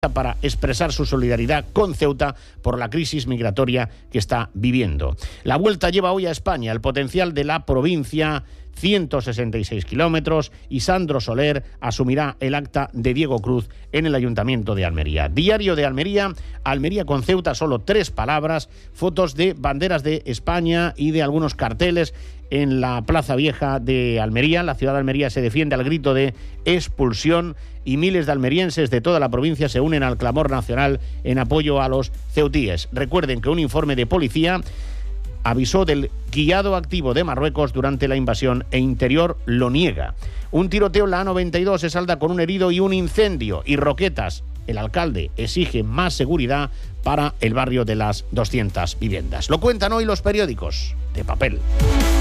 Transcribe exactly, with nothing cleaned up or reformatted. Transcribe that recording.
para expresar su solidaridad con Ceuta por la crisis migratoria que está viviendo. La Vuelta lleva hoy a España el potencial de la provincia, ciento sesenta y seis kilómetros, y Sandro Soler asumirá el acta de Diego Cruz en el Ayuntamiento de Almería. Diario de Almería, Almería con Ceuta, solo tres palabras, fotos de banderas de España y de algunos carteles en la Plaza Vieja de Almería. La ciudad de Almería se defiende al grito de expulsión y miles de almerienses de toda la provincia se unen al clamor nacional en apoyo a los ceutíes. Recuerden que un informe de policía avisó del guiado activo de Marruecos durante la invasión e Interior lo niega. Un tiroteo en la A noventa y dos se salda con un herido y un incendio. Y Roquetas, el alcalde, exige más seguridad para el barrio de las doscientas viviendas. Lo cuentan hoy los periódicos de papel.